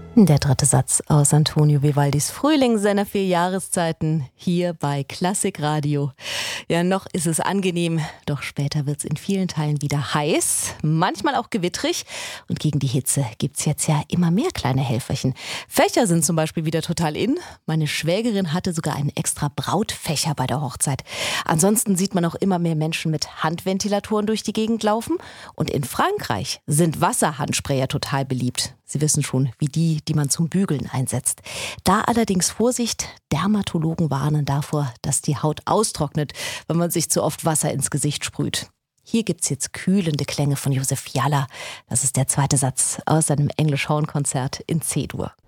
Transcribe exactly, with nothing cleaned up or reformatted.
Der dritte Satz aus Antonio Vivaldis Frühling seiner vier Jahreszeiten hier bei Klassikradio. Ja, noch ist es angenehm, doch später wird es in vielen Teilen wieder heiß, manchmal auch gewittrig. Und gegen die Hitze gibt's jetzt ja immer mehr kleine Helferchen. Fächer sind zum Beispiel wieder total in. Meine Schwägerin hatte sogar einen extra Brautfächer bei der Hochzeit. Ansonsten sieht man auch immer mehr Menschen mit Handventilatoren durch die Gegend laufen. Und in Frankreich sind Wasserhandsprayer total beliebt. Sie wissen schon, wie die, die man zum Bügeln einsetzt. Da allerdings Vorsicht, Dermatologen warnen davor, dass die Haut austrocknet, wenn man sich zu oft Wasser ins Gesicht sprüht. Hier gibt's jetzt kühlende Klänge von Josef Jalla. Das ist der zweite Satz aus seinem English Horn Konzert in C-Dur.